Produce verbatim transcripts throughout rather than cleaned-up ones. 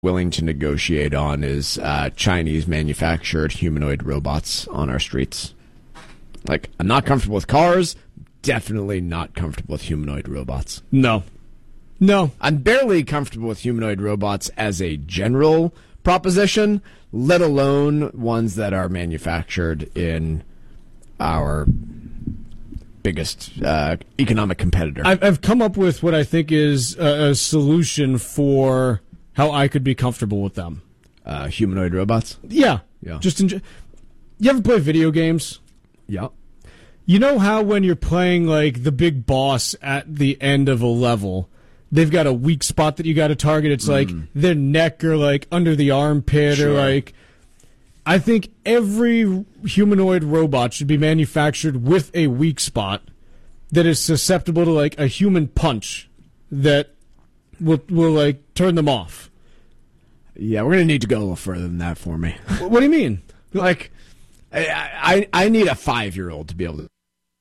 willing to negotiate on is uh, Chinese manufactured humanoid robots on our streets. Like, I'm not comfortable with cars, definitely not comfortable with humanoid robots. No. No. I'm barely comfortable with humanoid robots as a general proposition, let alone ones that are manufactured in our biggest uh, economic competitor. I've, I've come up with what I think is a, a solution for how I could be comfortable with them. Uh, humanoid robots? Yeah. Yeah. Just enjoy- You ever play video games? Yeah. You know how when you're playing like the big boss at the end of a level, they've got a weak spot that you got to target. It's mm. like their neck or like under the armpit sure. or like. I think every humanoid robot should be manufactured with a weak spot that is susceptible to like a human punch that will will like turn them off. Yeah, we're gonna need to go a little further than that for me. What do you mean? Like, I I, I need a five year old to be able to.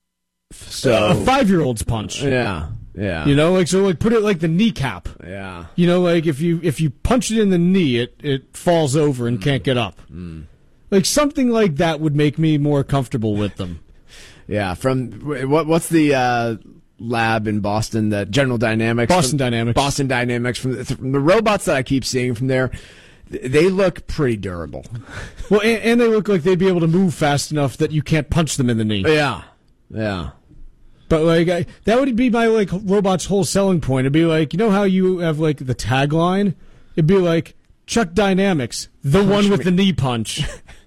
So a five year old's punch. Yeah, yeah. You know, like so, like put it like the kneecap. Yeah. You know, like if you if you punch it in the knee, it it falls over and mm. can't get up. Mm. Like something like that would make me more comfortable with them. Yeah. From what what's the uh, lab in Boston that General Dynamics? Boston from, Dynamics. Boston Dynamics. From the, from the robots that I keep seeing from there, they look pretty durable. Well, and, and they look like they'd be able to move fast enough that you can't punch them in the knee. Yeah. Yeah. But like I, that would be my like robot's whole selling point. It'd be like, you know how you have like the tagline? It'd be like Chuck Dynamics, the punch one with me. The knee punch.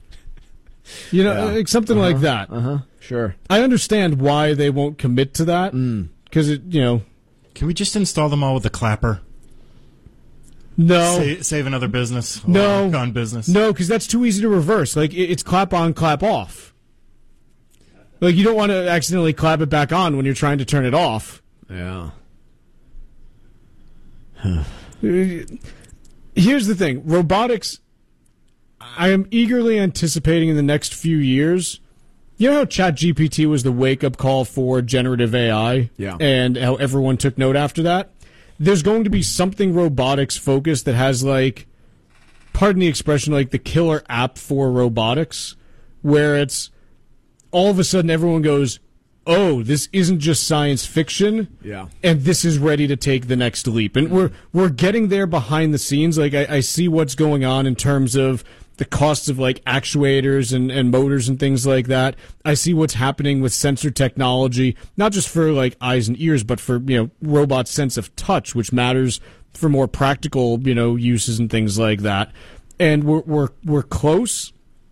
You know, yeah. like something uh-huh. like that. Uh-huh. Sure. I understand why they won't commit to that because mm. it, you know. Can we just install them all with a clapper? No. Sa- save another business. No. Gone business. No, because that's too easy to reverse. Like it, it's clap on, clap off. Like, you don't want to accidentally clap it back on when you're trying to turn it off. Yeah. Here's the thing. Robotics, I am eagerly anticipating in the next few years. You know how ChatGPT was the wake-up call for generative A I? Yeah. And how everyone took note after that? There's going to be something robotics-focused that has, like, pardon the expression, like the killer app for robotics, where it's all of a sudden everyone goes, oh, this isn't just science fiction, yeah, and this is ready to take the next leap. And we're we're getting there behind the scenes. Like I, I see what's going on in terms of the costs of like actuators and, and motors and things like that. I see what's happening with sensor technology, not just for like eyes and ears, but for, you know, robots' sense of touch, which matters for more practical, you know, uses and things like that. And we're we're we're close.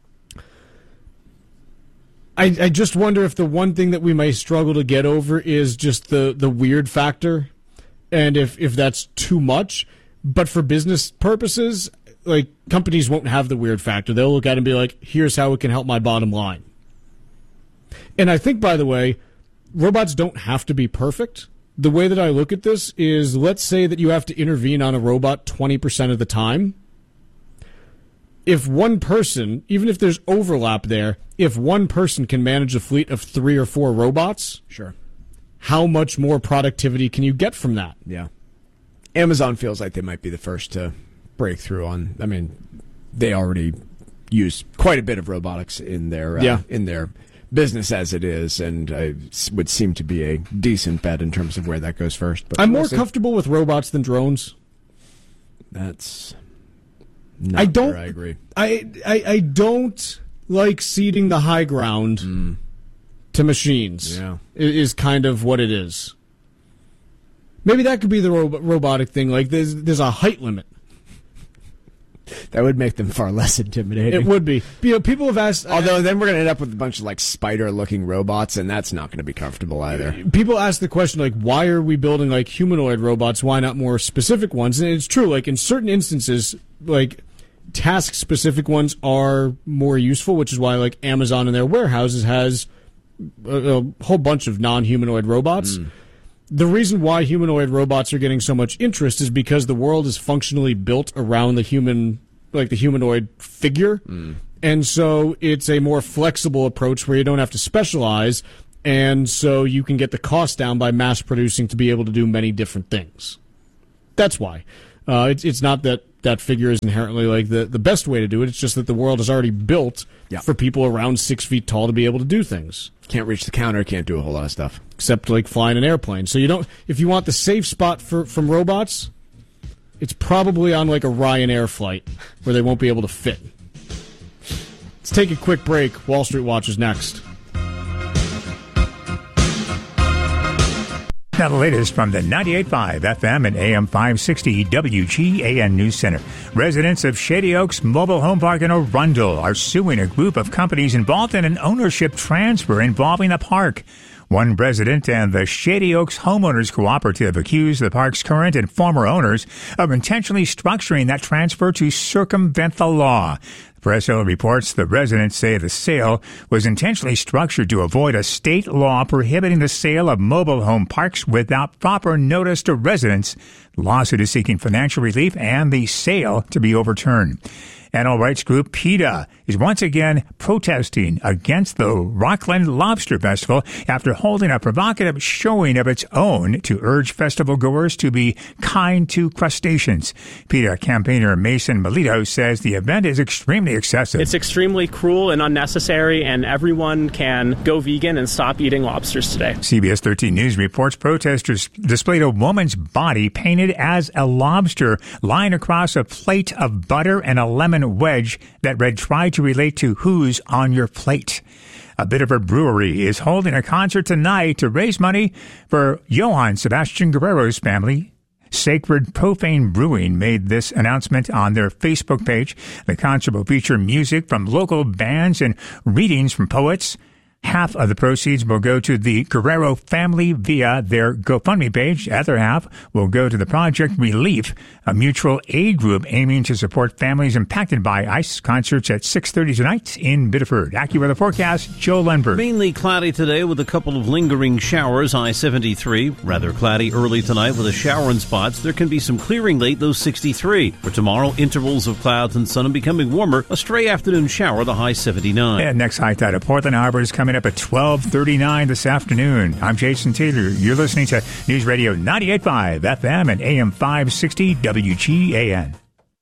I, I just wonder if the one thing that we may struggle to get over is just the, the weird factor, and if, if that's too much. But for business purposes, like, companies won't have the weird factor. They'll look at it and be like, here's how it can help my bottom line. And I think, by the way, robots don't have to be perfect. The way that I look at this is, let's say that you have to intervene on a robot twenty percent of the time. If one person, even if there's overlap there, if one person can manage a fleet of three or four robots, sure, how much more productivity can you get from that? Yeah. Amazon feels like they might be the first to break through on, I mean, they already use quite a bit of robotics in their uh, yeah. in their business as it is, and it would seem to be a decent bet in terms of where that goes first. But I'm we'll more see. comfortable with robots than drones. That's not I don't. I agree. I, I I don't like ceding the high ground mm. to machines. Yeah, is kind of what it is. Maybe that could be the ro- robotic thing. Like there's there's a height limit. That would make them far less intimidating. It would be. You know, people have asked. Although uh, then we're going to end up with a bunch of like spider-looking robots, and that's not going to be comfortable either. People ask the question like, why are we building like humanoid robots? Why not more specific ones? And it's true. Like in certain instances, like task-specific ones are more useful, which is why like Amazon in their warehouses has a, a whole bunch of non-humanoid robots. Mm. The reason why humanoid robots are getting so much interest is because the world is functionally built around the human, like the humanoid figure. Mm. And so it's a more flexible approach where you don't have to specialize, and so you can get the cost down by mass producing to be able to do many different things. That's why. Uh, it's it's not that that figure is inherently like the, the best way to do it. It's just that the world is already built yeah. for people around six feet tall to be able to do things. Can't reach the counter, can't do a whole lot of stuff. Except like flying an airplane. So you don't. If you want the safe spot for from robots, it's probably on like a Ryanair flight where they won't be able to fit. Let's take a quick break. Wall Street Watch is next. Now the latest from the ninety-eight point five F M and A M five sixty W G A N News Center. Residents of Shady Oaks Mobile Home Park in Arundel are suing a group of companies involved in an ownership transfer involving the park. One resident and the Shady Oaks Homeowners Cooperative accused the park's current and former owners of intentionally structuring that transfer to circumvent the law. Presso reports the residents say the sale was intentionally structured to avoid a state law prohibiting the sale of mobile home parks without proper notice to residents. The lawsuit is seeking financial relief and the sale to be overturned. Animal rights group PETA is once again protesting against the Rockland Lobster Festival after holding a provocative showing of its own to urge festival goers to be kind to crustaceans. PETA campaigner Mason Melito says the event is extremely excessive. It's extremely cruel and unnecessary, and everyone can go vegan and stop eating lobsters today. C B S thirteen News reports protesters displayed a woman's body painted as a lobster lying across a plate of butter and a lemon wedge that read, "Try to relate to who's on your plate." A Biddeford brewery is holding a concert tonight to raise money for Johann Sebastian Guerrero's family. Sacred Profane Brewing made this announcement on their Facebook page. The concert will feature music from local bands and readings from poets. Half of the proceeds will go to the Guerrero family via their GoFundMe page. The other half will go to the Project Relief, a mutual aid group aiming to support families impacted by ICE. Concerts at six thirty tonight in Biddeford. AccuWeather forecast, Joe Lenberg. Mainly cloudy today with a couple of lingering showers. I seventy-three, rather cloudy early tonight with a shower in spots. There can be some clearing late, though sixty-three. For tomorrow, intervals of clouds and sun and becoming warmer. A stray afternoon shower, the high seventy-nine. And next high tide at Portland Harbor is coming up at twelve thirty-nine this afternoon. I'm Jason Taylor. You're listening to News Radio ninety-eight point five F M and A M five sixty W G A N.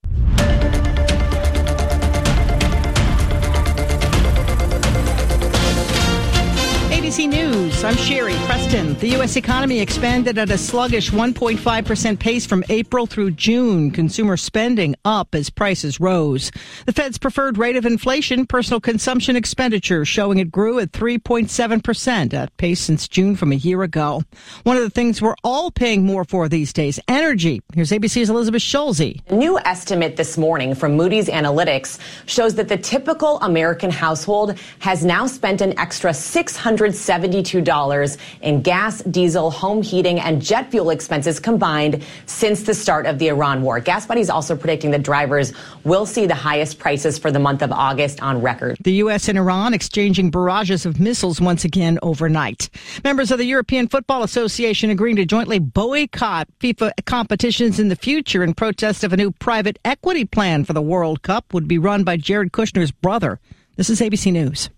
A B C News, I'm Sherry Preston. The U S economy expanded at a sluggish one point five percent pace from April through June. Consumer spending up as prices rose. The Fed's preferred rate of inflation, personal consumption expenditure, showing it grew at three point seven percent, at pace since June from a year ago. One of the things we're all paying more for these days, energy. Here's A B C's Elizabeth Schulze. A new estimate this morning from Moody's Analytics shows that the typical American household has now spent an extra six hundred seventy-two dollars in gas, diesel, home heating, and jet fuel expenses combined since the start of the Iran war. Gas Buddy's also predicting that drivers will see the highest prices for the month of August on record. The U S and Iran exchanging barrages of missiles once again overnight. Members of the European Football Association agreeing to jointly boycott FIFA competitions in the future in protest of a new private equity plan for the World Cup would be run by Jared Kushner's brother. This is A B C News.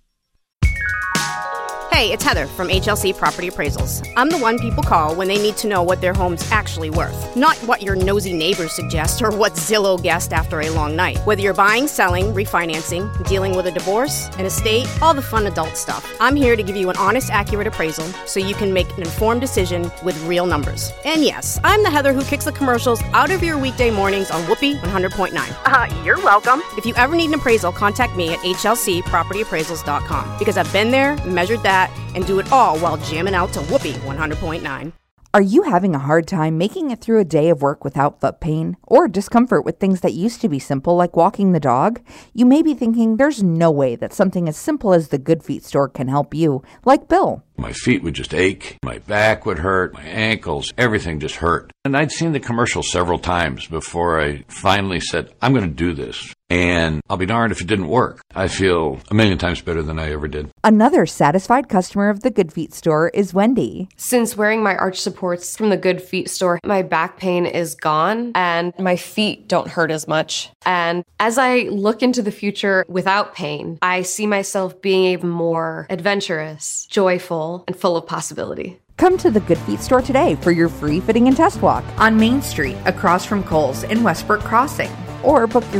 Hey, it's Heather from H L C Property Appraisals. I'm the one people call when they need to know what their home's actually worth, not what your nosy neighbors suggest or what Zillow guessed after a long night. Whether you're buying, selling, refinancing, dealing with a divorce, an estate, all the fun adult stuff, I'm here to give you an honest, accurate appraisal so you can make an informed decision with real numbers. And yes, I'm the Heather who kicks the commercials out of your weekday mornings on Whoopee one hundred point nine. Uh, you're welcome. If you ever need an appraisal, contact me at H L C property appraisals dot com because I've been there, measured that, and do it all while jamming out to Whoopee one hundred point nine. Are you having a hard time making it through a day of work without foot pain or discomfort with things that used to be simple like walking the dog? You may be thinking there's no way that something as simple as the Good Feet store can help you, like Bill. My feet would just ache, my back would hurt, my ankles, everything just hurt. And I'd seen the commercial several times before I finally said, I'm going to do this. And I'll be darned if it didn't work. I feel a million times better than I ever did. Another satisfied customer of the Good Feet store is Wendy. Since wearing my arch supports from the Good Feet store, my back pain is gone and my feet don't hurt as much. And as I look into the future without pain, I see myself being even more adventurous, joyful, and full of possibility. Come to the Good Feet store today for your free fitting and test walk on Main Street, across from Kohl's in Westbrook Crossing. Or book your